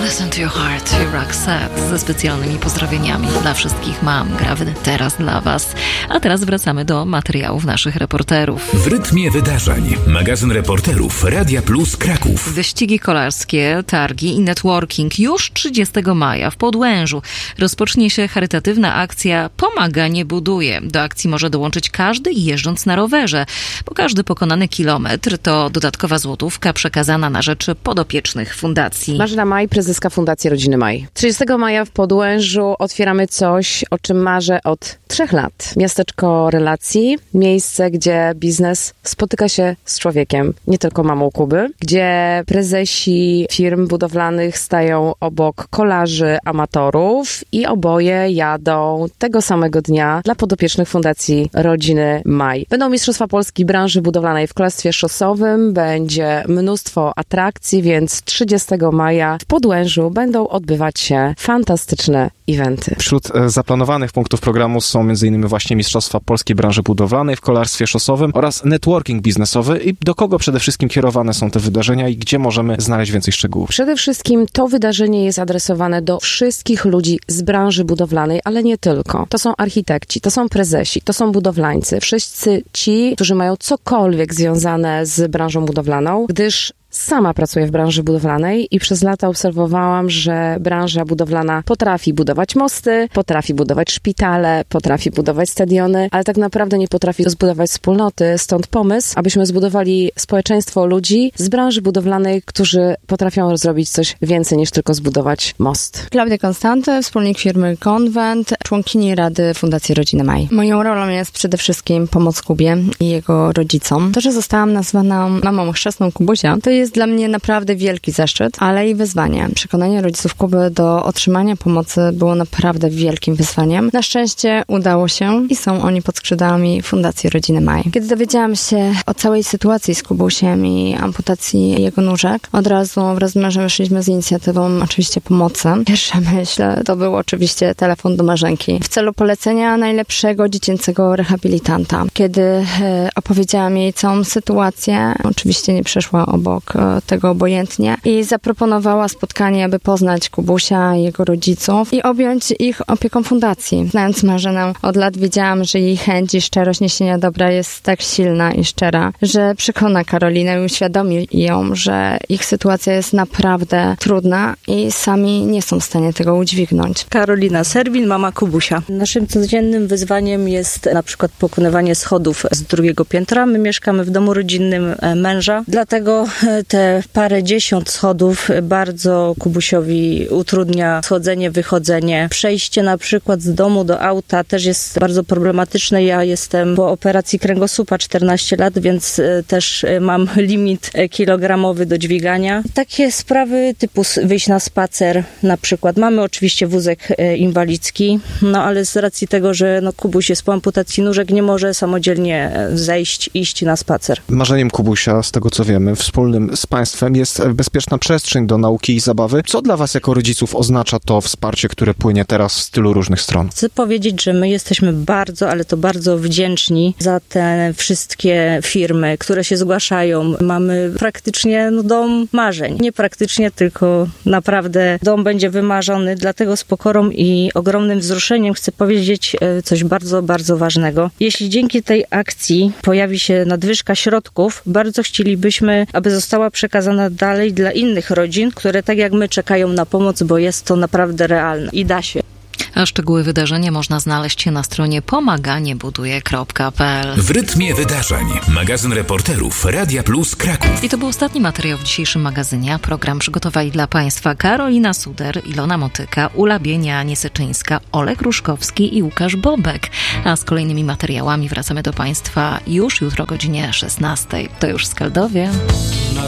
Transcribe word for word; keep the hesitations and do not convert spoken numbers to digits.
Listen to your heart, your Roxette ze specjalnymi pozdrowieniami dla wszystkich mam. Gra teraz dla Was. A teraz wracamy do materiałów naszych reporterów. W rytmie wydarzeń. Magazyn reporterów Radia Plus Kraków. Wyścigi kolarskie, targi i networking. Już trzydziestego maja w Podłężu rozpocznie się charytatywna akcja Pomaganie buduje. Do akcji może dołączyć każdy jeżdżąc na rowerze. Bo każdy pokonany kilometr to dodatkowa złotówka przekazana na rzecz podopiecznych fundacji. Marzena Maj, prezeska Fundacji Rodziny Maj. trzydziestego maja w Podłężu otwieramy coś, o czym marzę od trzech lat. Miasteczko relacji, miejsce, gdzie biznes spotyka się z człowiekiem, nie tylko mamą Kuby, gdzie prezesi firm budowlanych stają obok kolarzy, amatorów i oboje jadą tego samego dnia dla podopiecznych Fundacji Rodziny Maj. Będą Mistrzostwa Polski branży budowlanej w kolarstwie szosowym, będzie mnóstwo atrakcji, więc trzydziestego maja w Podłężu będą odbywać się fantastyczne eventy. Wśród zaplanowanych punktów programu są m.in. właśnie Mistrzostwa Polskiej branży budowlanej w kolarstwie szosowym oraz networking biznesowy. I do kogo przede wszystkim kierowane są te wydarzenia i gdzie możemy znaleźć więcej szczegółów? Przede wszystkim to wydarzenie jest adresowane do wszystkich ludzi z branży budowlanej, ale nie tylko. To są architekci, to są prezesi, to są budowlańcy. Wszyscy ci, którzy mają cokolwiek związane z branżą budowlaną, gdyż sama pracuję w branży budowlanej i przez lata obserwowałam, że branża budowlana potrafi budować mosty, potrafi budować szpitale, potrafi budować stadiony, ale tak naprawdę nie potrafi zbudować wspólnoty. Stąd pomysł, abyśmy zbudowali społeczeństwo ludzi z branży budowlanej, którzy potrafią zrobić coś więcej niż tylko zbudować most. Klaudia Konstanty, wspólnik firmy Konwent, członkini Rady Fundacji Rodziny Maj. Moją rolą jest przede wszystkim pomoc Kubie i jego rodzicom. To, że zostałam nazwana mamą chrzestną Kubusia, to jest dla mnie naprawdę wielki zaszczyt, ale i wyzwanie. Przekonanie rodziców Kuby do otrzymania pomocy było naprawdę wielkim wyzwaniem. Na szczęście udało się i są oni pod skrzydłami Fundacji Rodziny Maj. Kiedy dowiedziałam się o całej sytuacji z Kubusiem i amputacji jego nóżek, od razu wraz z mężem wyszliśmy z inicjatywą oczywiście pomocy. Pierwsza myśl to był oczywiście telefon do Marzenki w celu polecenia najlepszego dziecięcego rehabilitanta. Kiedy e, opowiedziałam jej całą sytuację, oczywiście nie przeszła obok tego obojętnie i zaproponowała spotkanie, aby poznać Kubusia i jego rodziców i objąć ich opieką fundacji. Znając Marzenę od lat wiedziałam, że jej chęć i szczerość niesienia dobra jest tak silna i szczera, że przekona Karolinę i uświadomi ją, że ich sytuacja jest naprawdę trudna i sami nie są w stanie tego udźwignąć. Karolina Serwin, mama Kubusia. Naszym codziennym wyzwaniem jest na przykład pokonywanie schodów z drugiego piętra. My mieszkamy w domu rodzinnym męża, dlatego te parę dziesiąt schodów bardzo Kubusiowi utrudnia schodzenie, wychodzenie. Przejście na przykład z domu do auta też jest bardzo problematyczne. Ja jestem po operacji kręgosłupa czternaście lat, więc też mam limit kilogramowy do dźwigania. Takie sprawy typu wyjść na spacer na przykład. Mamy oczywiście wózek inwalidzki, no ale z racji tego, że no, Kubuś jest po amputacji nóżek, nie może samodzielnie zejść, iść na spacer. Marzeniem Kubusia, z tego co wiemy, wspólnym z państwem jest bezpieczna przestrzeń do nauki i zabawy. Co dla was jako rodziców oznacza to wsparcie, które płynie teraz z tylu różnych stron? Chcę powiedzieć, że my jesteśmy bardzo, ale to bardzo wdzięczni za te wszystkie firmy, które się zgłaszają. Mamy praktycznie no, dom marzeń. Nie praktycznie, tylko naprawdę dom będzie wymarzony. Dlatego z pokorą i ogromnym wzruszeniem chcę powiedzieć coś bardzo, bardzo ważnego. Jeśli dzięki tej akcji pojawi się nadwyżka środków, bardzo chcielibyśmy, aby została przekazana dalej dla innych rodzin, które tak jak my czekają na pomoc, bo jest to naprawdę realne i da się. A szczegóły wydarzenia można znaleźć na stronie pomaganie-buduje kropka pe el. W rytmie wydarzeń. Magazyn reporterów Radia Plus Kraków. I to był ostatni materiał w dzisiejszym magazynie. Program przygotowali dla Państwa Karolina Suder, Ilona Motyka, Ula Bienia-Niesyczyńska, Olek Ruszkowski i Łukasz Bobek. A z kolejnymi materiałami wracamy do Państwa już jutro o godzinie szesnastej. To już Skaldowie.